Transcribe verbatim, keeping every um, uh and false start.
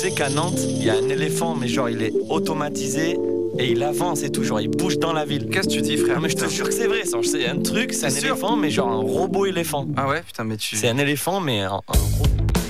sais qu'à Nantes, il y a un éléphant, mais genre il est automatisé et il avance et tout, genre il bouge dans la ville. Qu'est-ce que tu dis, frère? Non mais je te jure que c'est vrai, c'est un truc, c'est un C'est sûr éléphant, mais genre un robot éléphant. Ah ouais, putain, mais tu. C'est un éléphant, mais un, un robot.